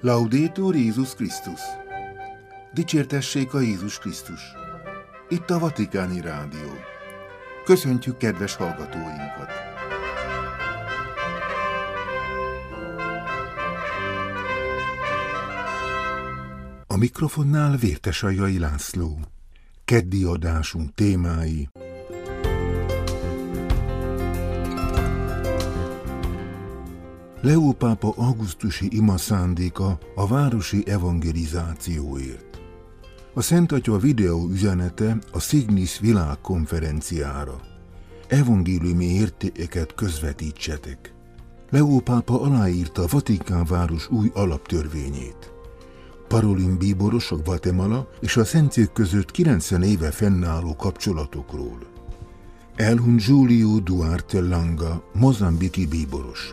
Laudetur Jézus Krisztus! Dicsértessék a Jézus Krisztus! Itt a Vatikáni Rádió. Köszöntjük kedves hallgatóinkat! A mikrofonnál Vértesajai László. Keddi adásunk témái: Leó pápa augusztusi ima szándéka a városi evangelizációért. A Szent Atya videó üzenete a Signis világkonferenciára. Evangéliumi értékeket közvetítsetek. Leó pápa aláírta a Vatikán város új alaptörvényét. Parolin bíborosok Guatemala és a szentcég között 90 éve fennálló kapcsolatokról. Elhun Julio Duarte Langa, mozambiki bíboros.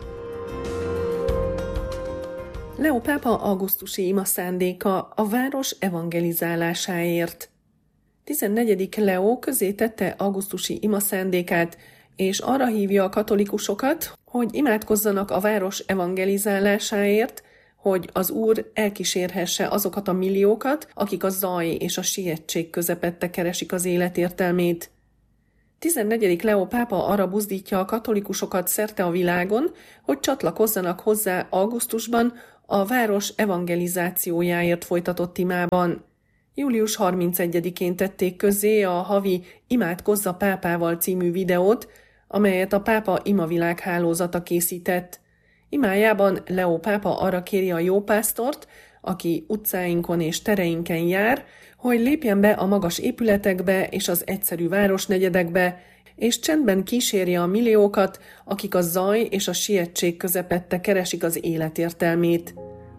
Leó pápa augusztusi ima szándéka a város evangelizálásáért. 14. Leó közé tette augusztusi ima szándékát, és arra hívja a katolikusokat, hogy imádkozzanak a város evangelizálásáért, hogy az Úr elkísérhesse azokat a milliókat, akik a zaj és a sietség közepette keresik az élet értelmét. 14. Leó pápa arra buzdítja a katolikusokat szerte a világon, hogy csatlakozzanak hozzá augusztusban a város evangelizációjáért folytatott imában. Július 31-én tették közzé a havi Imádkozz a pápával című videót, amelyet a pápa imavilág hálózata készített. Imájában Leó pápa arra kéri a jópásztort, aki utcáinkon és tereinken jár, hogy lépjen be a magas épületekbe és az egyszerű városnegyedekbe, és csendben kísérje a milliókat, akik a zaj és a sietség közepette keresik az élet értelmét.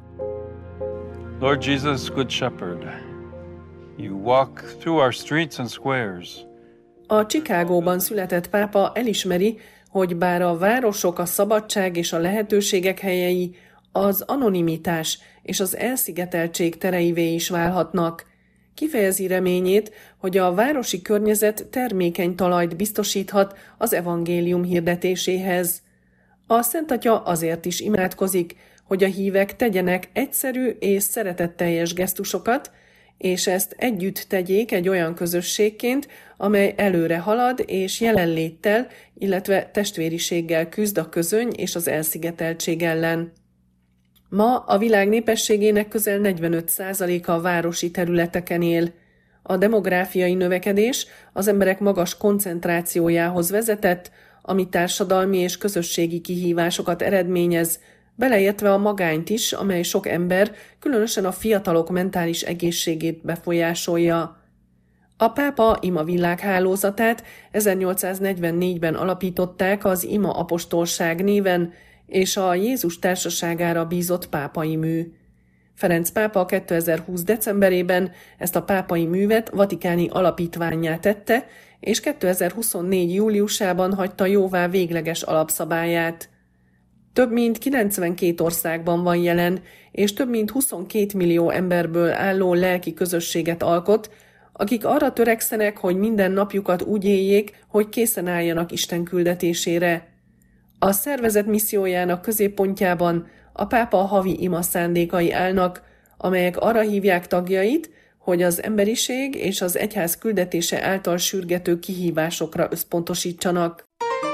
Lord Jesus, Good Shepherd, you walk through our streets and squares. A Chicagóban született pápa elismeri, hogy bár a városok a szabadság és a lehetőségek helyei, az anonimitás és az elszigeteltség tereivé is válhatnak. Kifejezi reményét, hogy a városi környezet termékeny talajt biztosíthat az evangélium hirdetéséhez. A Szent Atya azért is imádkozik, hogy a hívek tegyenek egyszerű és szeretetteljes gesztusokat, és ezt együtt tegyék egy olyan közösségként, amely előre halad és jelenléttel, illetve testvériséggel küzd a közöny és az elszigeteltség ellen. Ma a világ népességének közel 45%-a a városi területeken él. A demográfiai növekedés az emberek magas koncentrációjához vezetett, ami társadalmi és közösségi kihívásokat eredményez, beleértve a magányt is, amely sok ember, különösen a fiatalok mentális egészségét befolyásolja. A pápa imavilág hálózatát 1844-ben alapították az Ima apostolság néven, és a Jézus társaságára bízott pápai mű. Ferenc pápa 2020. decemberében ezt a pápai művet vatikáni alapítvánnyá tette, és 2024. júliusában hagyta jóvá végleges alapszabályát. Több mint 92 országban van jelen, és több mint 22 millió emberből álló lelki közösséget alkot, akik arra törekszenek, hogy minden napjukat úgy éljék, hogy készen álljanak Isten küldetésére. A szervezet missziójának középpontjában a pápa havi ima szándékai állnak, amelyek arra hívják tagjait, hogy az emberiség és az egyház küldetése által sürgető kihívásokra összpontosítsanak.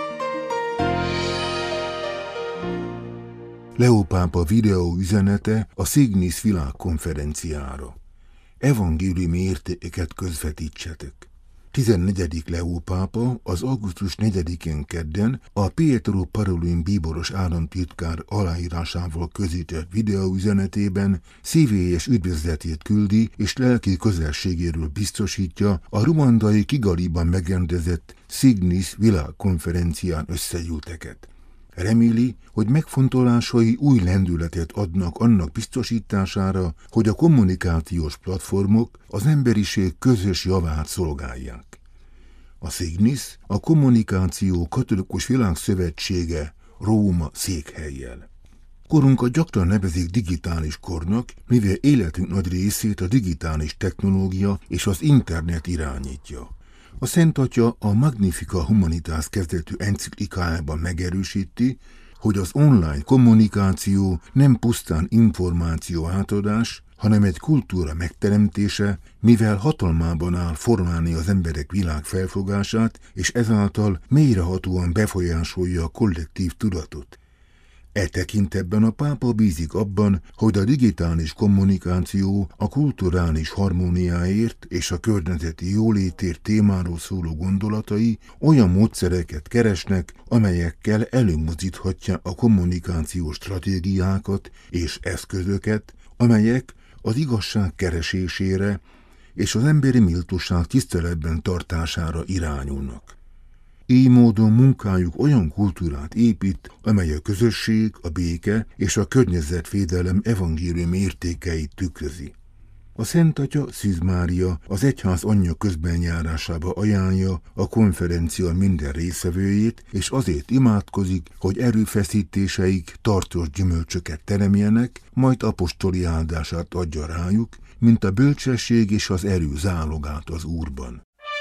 Leó pápa videó üzenete a Signis világkonferenciára. Evangéliumi értékeket közvetítsetek. 14. Leó pápa az augusztus 4-én kedden a Pietro Parolin bíboros államtitkár aláírásával közített videóüzenetében szívélyes üdvözletét küldi és lelki közelségéről biztosítja a ruandai Kigaliban megrendezett Signis világkonferencián összegyűlteket. Reméli, hogy megfontolásai új lendületet adnak annak biztosítására, hogy a kommunikációs platformok az emberiség közös javát szolgálják. A Signis a Kommunikáció Katolikus Világszövetsége Róma székhellyel. Korunkat gyakran nevezik digitális kornak, mivel életünk nagy részét a digitális technológia és az internet irányítja. A Szent Atya a Magnificat Humanitas kezdetű enciklikájában megerősíti, hogy az online kommunikáció nem pusztán információ átadás, hanem egy kultúra megteremtése, mivel hatalmában áll formálni az emberek világfelfogását, és ezáltal mélyrehatóan befolyásolja a kollektív tudatot. E tekintetben a pápa bízik abban, hogy a digitális kommunikáció a kulturális harmóniáért és a környezeti jólétért témáról szóló gondolatai olyan módszereket keresnek, amelyekkel előmozdíthatja a kommunikációs stratégiákat és eszközöket, amelyek az igazság keresésére és az emberi méltóság tiszteletben tartására irányulnak. Így módon munkájuk olyan kultúrát épít, amely a közösség, a béke és a környezetvédelem evangélium értékeit tükrözi. A Szent Atya Szűz Mária az egyház anyja közbenjárásába ajánlja a konferencia minden résztvevőjét, és azért imádkozik, hogy erőfeszítéseik tartós gyümölcsöket teremjenek, majd apostoli áldását adja rájuk, mint a bölcsesség és az erő zálogát az Úrban.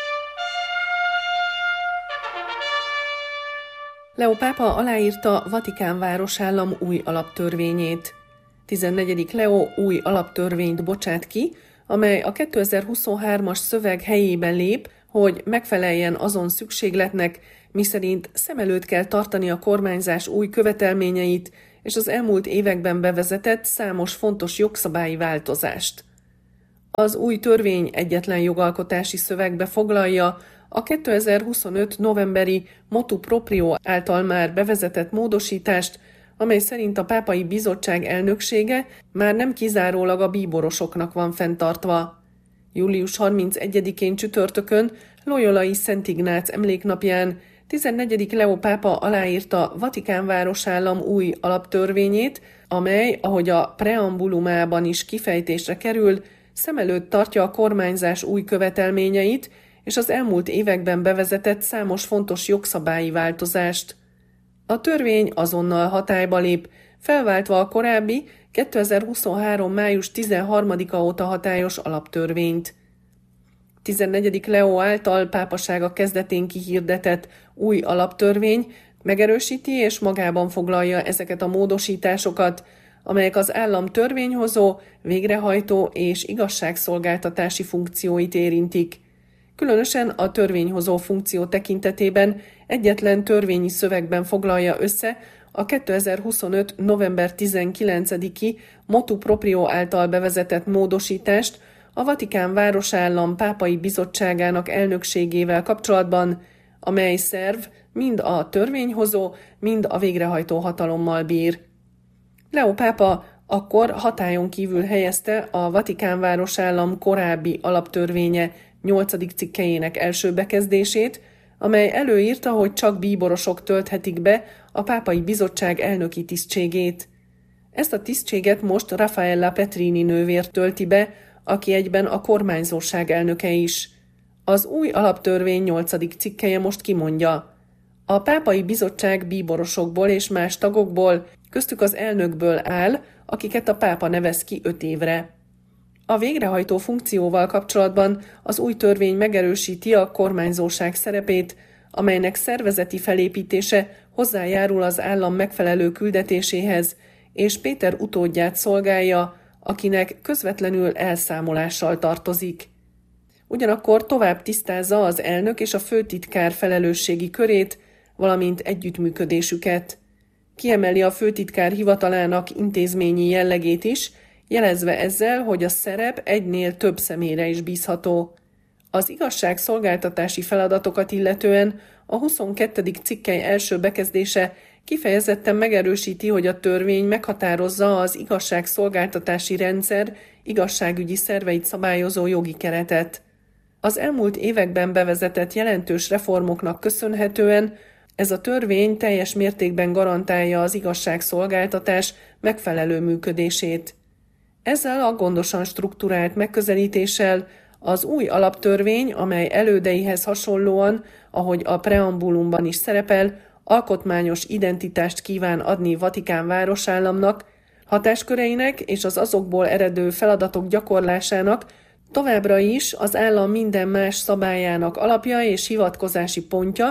Leó pápa aláírta Vatikán városállam új alaptörvényét. 14. Leó új alaptörvényt bocsát ki, amely a 2023-as szöveg helyébe lép, hogy megfeleljen azon szükségletnek, miszerint szem előtt kell tartani a kormányzás új követelményeit és az elmúlt években bevezetett számos fontos jogszabályi változást. Az új törvény egyetlen jogalkotási szövegbe foglalja a 2025. novemberi Motu Proprio által már bevezetett módosítást, amely szerint a Pápai Bizottság elnöksége már nem kizárólag a bíborosoknak van fenntartva. Július 31-én csütörtökön, Loyolai Szent Ignác emléknapján 14. Leó pápa aláírta Vatikán városállam új alaptörvényét, amely, ahogy a preambulumában is kifejtésre kerül, szem előtt tartja a kormányzás új követelményeit és az elmúlt években bevezetett számos fontos jogszabályi változást. A törvény azonnal hatályba lép, felváltva a korábbi 2023. május 13-a óta hatályos alaptörvényt. 14. Leó által pápasága kezdetén kihirdetett új alaptörvény megerősíti és magában foglalja ezeket a módosításokat, amelyek az állam törvényhozó, végrehajtó és igazságszolgáltatási funkcióit érintik. Különösen a törvényhozó funkció tekintetében egyetlen törvényi szövegben foglalja össze a 2025. november 19-i Motu Proprio által bevezetett módosítást a Vatikán városállam pápai bizottságának elnökségével kapcsolatban, amely szerv mind a törvényhozó, mind a végrehajtó hatalommal bír. Leó pápa akkor hatályon kívül helyezte a Vatikán városállam korábbi alaptörvénye 8. cikkelyének első bekezdését, amely előírta, hogy csak bíborosok tölthetik be a pápai bizottság elnöki tisztségét. Ezt a tisztséget most Raffaella Petrini nővér tölti be, aki egyben a kormányzóság elnöke is. Az új alaptörvény 8. cikkelye most kimondja: a pápai bizottság bíborosokból és más tagokból, köztük az elnökből áll, akiket a pápa nevez ki 5 évre. A végrehajtó funkcióval kapcsolatban az új törvény megerősíti a kormányzóság szerepét, amelynek szervezeti felépítése hozzájárul az állam megfelelő küldetéséhez, és Péter utódját szolgálja, akinek közvetlenül elszámolással tartozik. Ugyanakkor tovább tisztázza az elnök és a főtitkár felelősségi körét, valamint együttműködésüket. Kiemeli a főtitkár hivatalának intézményi jellegét is, jelezve ezzel, hogy a szerep egynél több személyre is bízható. Az igazságszolgáltatási feladatokat illetően a 22. cikkely első bekezdése kifejezetten megerősíti, hogy a törvény meghatározza az igazságszolgáltatási rendszer igazságügyi szerveit szabályozó jogi keretet. Az elmúlt években bevezetett jelentős reformoknak köszönhetően ez a törvény teljes mértékben garantálja az igazságszolgáltatás megfelelő működését. Ezzel a gondosan strukturált megközelítéssel az új alaptörvény, amely elődeihez hasonlóan, ahogy a preambulumban is szerepel, alkotmányos identitást kíván adni Vatikán városállamnak, hatásköreinek és az azokból eredő feladatok gyakorlásának továbbra is az állam minden más szabályának alapja és hivatkozási pontja,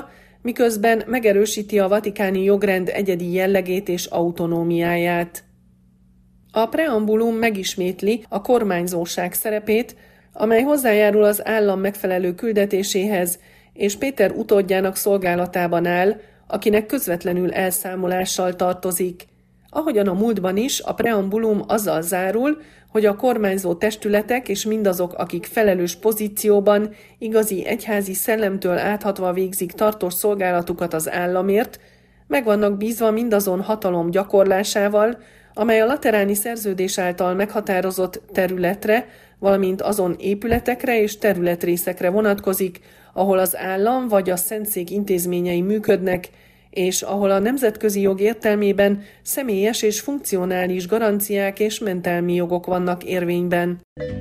miközben megerősíti a vatikáni jogrend egyedi jellegét és autonómiáját. A preambulum megismétli a kormányzóság szerepét, amely hozzájárul az állam megfelelő küldetéséhez, és Péter utódjának szolgálatában áll, akinek közvetlenül elszámolással tartozik. Ahogyan a múltban is, a preambulum azzal zárul, hogy a kormányzó testületek és mindazok, akik felelős pozícióban, igazi egyházi szellemtől áthatva végzik tartós szolgálatukat az államért, meg vannak bízva mindazon hatalom gyakorlásával, amely a lateráni szerződés által meghatározott területre, valamint azon épületekre és területrészekre vonatkozik, ahol az állam vagy a Szentszék intézményei működnek, és ahol a nemzetközi jog értelmében személyes és funkcionális garanciák és mentelmi jogok vannak érvényben.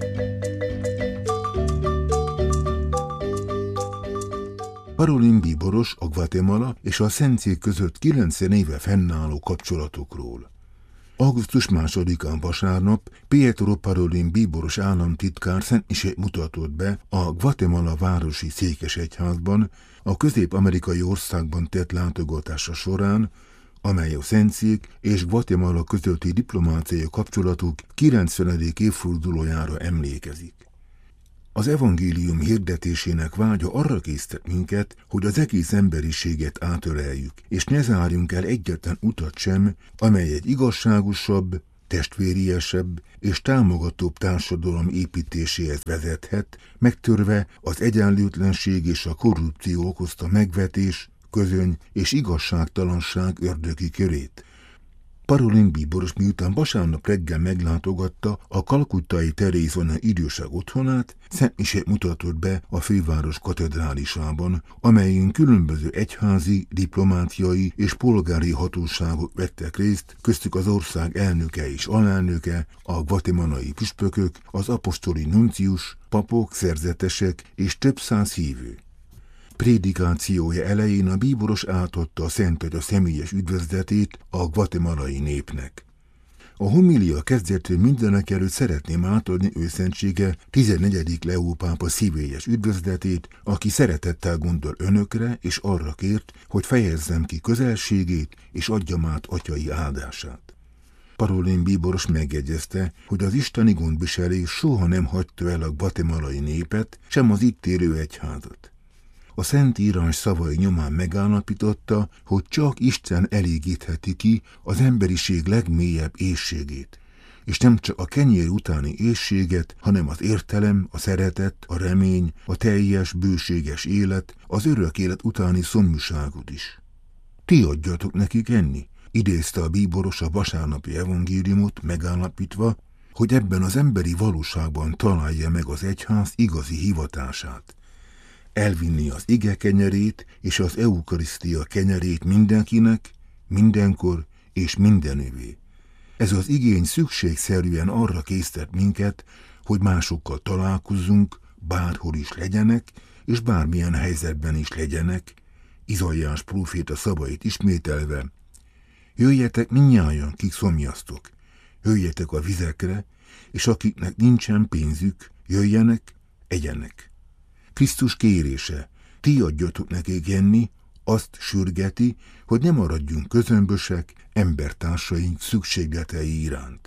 Parolin bíboros a Guatemala és a Szentszék között 90 éve fennálló kapcsolatokról. Augusztus 2-án vasárnap Pietro Parolin bíboros államtitkár szentmisét mutatott be a Guatemala városi székesegyházban a közép-amerikai országban tett látogatása során, amely a Szentszék és Guatemala közötti diplomáciai kapcsolatok 90. évfordulójára emlékezik. Az evangélium hirdetésének vágya arra késztet minket, hogy az egész emberiséget átöleljük, és ne zárjunk el egyetlen utat sem, amely egy igazságosabb, testvériesebb és támogatóbb társadalom építéséhez vezethet, megtörve az egyenlőtlenség és a korrupció okozta megvetés, közöny és igazságtalanság ördögi körét. Parolin bíboros miután vasárnap reggel meglátogatta a kalkuttai Teréz Anya idősek otthonát, szentmisét mutatott be a főváros katedrálisában, amelyen különböző egyházi, diplomáciai és polgári hatóságok vettek részt, köztük az ország elnöke és alelnöke, a guatemalai püspökök, az apostoli nuncius, papok, szerzetesek és több száz hívő. Prédikációja elején a bíboros átadta a Szentagya személyes üdvözletét a guatemalai népnek. A homilia kezdetén mindenekelőtt szeretném átadni őszentsége 14. Leó pápa szívélyes üdvözletét, aki szeretettel gondol önökre, és arra kért, hogy fejezzem ki közelségét, és adjam át atyai áldását. Parolin bíboros megjegyezte, hogy az isteni gondviselés soha nem hagyta el a guatemalai népet, sem az itt élő egyházat. A Szentírás szavai nyomán megállapította, hogy csak Isten elégítheti ki az emberiség legmélyebb éhségét, és nem csak a kenyér utáni éhséget, hanem az értelem, a szeretet, a remény, a teljes, bőséges élet, az örök élet utáni szomjúságot is. Ti adjatok nekik enni, idézte a bíboros a vasárnapi evangéliumot, megállapítva, hogy ebben az emberi valóságban találja meg az egyház igazi hivatását. Elvinni az ige kenyerét és az eukarisztia kenyerét mindenkinek, mindenkor és mindenövé. Ez az igény szükségszerűen arra késztet minket, hogy másokkal találkozzunk, bárhol is legyenek, és bármilyen helyzetben is legyenek, Izaiás próféta szavait ismételve: jöjjetek mindnyájan, kik szomjaztok, jöjjetek a vizekre, és akiknek nincsen pénzük, jöjjenek, egyenek. Krisztus kérése, ti adjatok nekik enni, azt sürgeti, hogy ne maradjunk közömbösek embertársaink szükségletei iránt.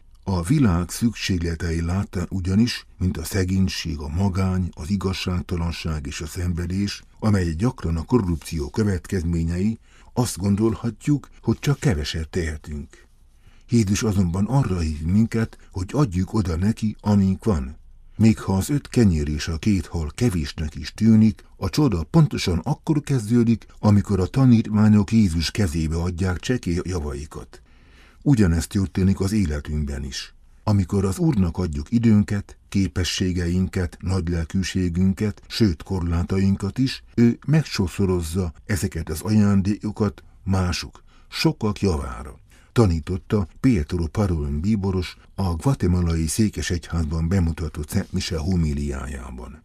A világ szükségletei láttán ugyanis, mint a szegénység, a magány, az igazságtalanság és a szenvedés, amely gyakran a korrupció következményei, azt gondolhatjuk, hogy csak keveset tehetünk. Jézus azonban arra hív minket, hogy adjuk oda neki, amink van. Még ha az 5 kenyér és a 2 hal kevésnek is tűnik, a csoda pontosan akkor kezdődik, amikor a tanítványok Jézus kezébe adják csekély javaikat. Ugyanezt történik az életünkben is. Amikor az Úrnak adjuk időnket, képességeinket, nagylelkűségünket, sőt korlátainkat is, ő megsokszorozza ezeket az ajándékokat mások, sokak javára. Tanította Pietro Parolin bíboros a guatemalai székesegyházban bemutatott szentmise homiliájában.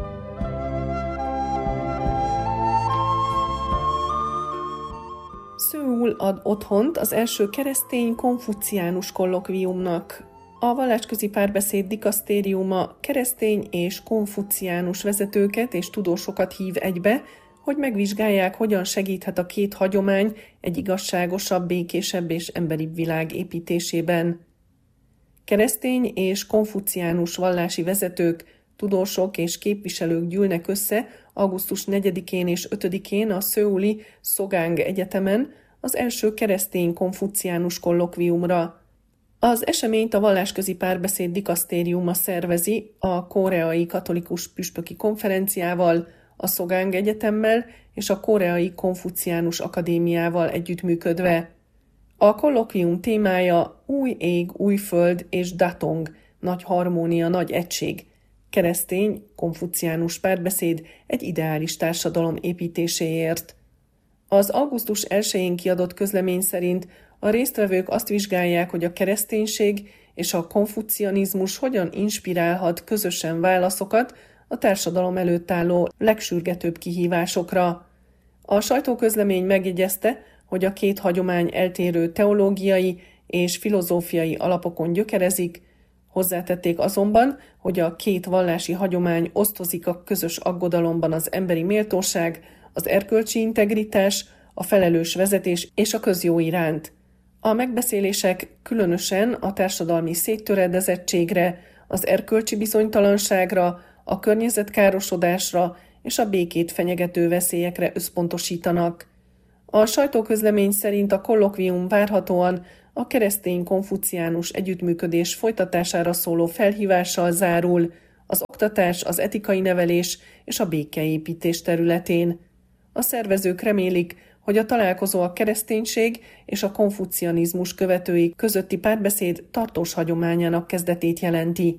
Szőul ad otthont az első keresztény konfuciánus kollokviumnak. A vallásközi párbeszéd dikasztériuma keresztény és konfuciánus vezetőket és tudósokat hív egybe, hogy megvizsgálják, hogyan segíthet a két hagyomány egy igazságosabb, békésebb és emberibb világ építésében. Keresztény és konfuciánus vallási vezetők, tudósok és képviselők gyűlnek össze augusztus 4-én és 5-én a szöuli Sogang Egyetemen az első keresztény konfuciánus kollokviumra. Az eseményt a Vallásközi Párbeszéd Dikasztériuma szervezi a Koreai Katolikus Püspöki Konferenciával, a Sogang Egyetemmel és a Koreai Konfuciánus Akadémiával együttműködve. A kollokvium témája Új ég, új föld és Datong, nagy harmónia, nagy egység, keresztény, konfuciánus párbeszéd egy ideális társadalom építéséért. Az augusztus 1-én kiadott közlemény szerint a résztvevők azt vizsgálják, hogy a kereszténység és a konfucianizmus hogyan inspirálhat közösen válaszokat a társadalom előtt álló legsürgetőbb kihívásokra. A sajtóközlemény megjegyezte, hogy a két hagyomány eltérő teológiai és filozófiai alapokon gyökerezik, hozzátették azonban, hogy a két vallási hagyomány osztozik a közös aggodalomban az emberi méltóság, az erkölcsi integritás, a felelős vezetés és a közjó iránt. A megbeszélések különösen a társadalmi széttöredezettségre, az erkölcsi bizonytalanságra, a környezetkárosodásra és a békét fenyegető veszélyekre összpontosítanak. A sajtóközlemény szerint a kollokvium várhatóan a keresztény-konfuciánus együttműködés folytatására szóló felhívással zárul az oktatás, az etikai nevelés és a békeépítés területén. A szervezők remélik, hogy a találkozó a kereszténység és a konfucianizmus követői közötti párbeszéd tartós hagyományának kezdetét jelenti.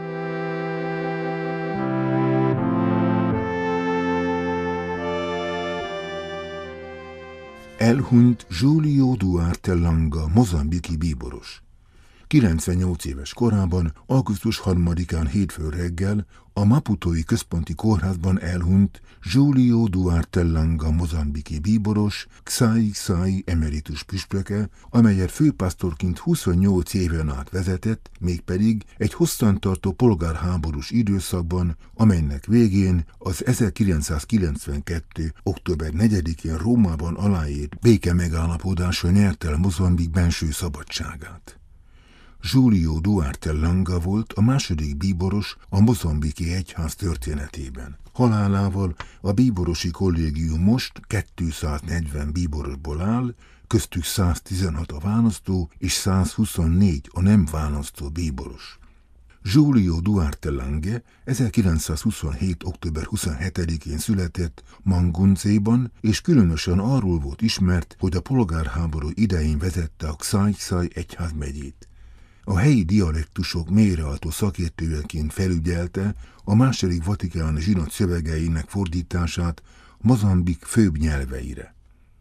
Elhunyt Julio Duarte Langa, mozambiki bíboros. 98 éves korában, augusztus 3-án hétfő reggel a Maputói Központi Kórházban elhunyt Julio Duarte Langa, mozambiki bíboros, Xai emeritus püspöke, amelyet főpásztorként 28 éven át vezetett, mégpedig egy hosszantartó polgárháborús időszakban, amelynek végén az 1992. október 4-én Rómában aláírt béke megállapodása nyerte el Mozambik benső szabadságát. Julio Duarte Langa volt a második bíboros a mozambiki egyház történetében. Halálával a bíborosi kollégium most 240 bíborosból áll, köztük 116 a választó és 124 a nem választó bíboros. Julio Duarte Langa 1927. október 27-én született Manguncéban, és különösen arról volt ismert, hogy a polgárháború idején vezette a Xai egyházmegyét. A helyi dialektusok mélyreható szakértőjeként felügyelte a második vatikáni zsinat szövegeinek fordítását Mozambik főbb nyelveire.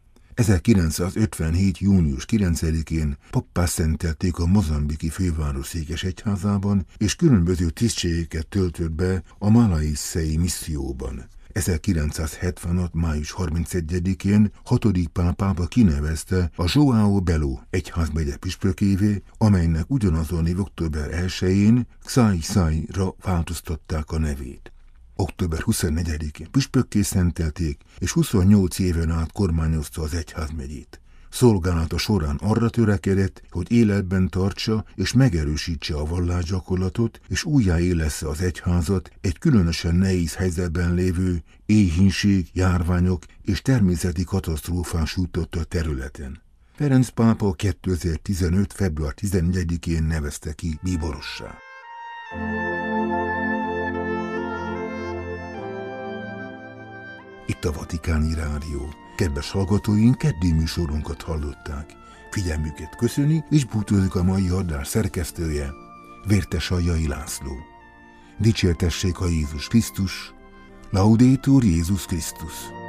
1957. június 9-én pappá szentelték a mozambiki főváros székes egyházában, és különböző tisztségeket töltött be a Malaissei misszióban. 1976. május 31-én 6. Pál pápa kinevezte a João Belo egyházmegye püspökévé, amelynek ugyanazon év október 1-én Xai-ra változtatták a nevét. Október 24-én püspökké szentelték, és 28 éven át kormányozta az egyházmegyét. Szolgálata során arra törekedett, hogy életben tartsa és megerősítse a vallásgyakorlatot, és újjáélessze az egyházat egy különösen nehéz helyzetben lévő éhínség, járványok és természeti katasztrófán sújtotta területen. Ferenc pápa 2015. február 14-én nevezte ki bíborossá. Itt a Vatikáni Rádió. Kedves hallgatóink, keddi műsorunkat hallották. Figyelmüket köszöni, és búcsúzik a mai adás szerkesztője, Vértesajjai László. Dicsértessék a Jézus Krisztus, Laudetur Jézus Krisztus.